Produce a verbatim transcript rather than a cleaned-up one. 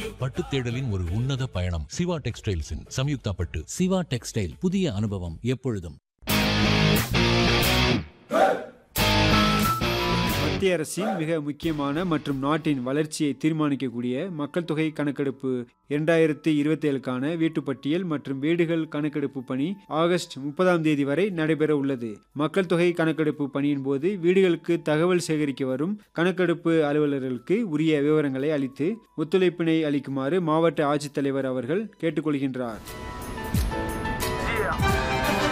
பட்டு தேடலின் ஒரு உன்னத பயணம். சிவா டெக்ஸ்டைல்ஸின் சம்யுக்தா பட்டு. சிவா டெக்ஸ்டைல், புதிய அனுபவம் எப்பொழுதும். மத்திய அரசின் மிக முக்கியமான மற்றும் நாட்டின் வளர்ச்சியை தீர்மானிக்கக்கூடிய மக்கள் தொகை கணக்கெடுப்பு இரண்டாயிரத்தி இருபத்தி ஏழுக்கான வீட்டுப்பட்டியல் மற்றும் வீடுகள் கணக்கெடுப்பு பணி ஆகஸ்ட் முப்பதாம் தேதி வரை நடைபெற உள்ளது. மக்கள் தொகை கணக்கெடுப்பு பணியின் போது வீடுகளுக்கு தகவல் சேகரிக்க வரும் கணக்கெடுப்பு அலுவலர்களுக்கு உரிய விவரங்களை அளித்து ஒத்துழைப்பினை அளிக்குமாறு மாவட்ட ஆட்சித்தலைவர் அவர்கள் கேட்டுக்கொள்கின்றார்.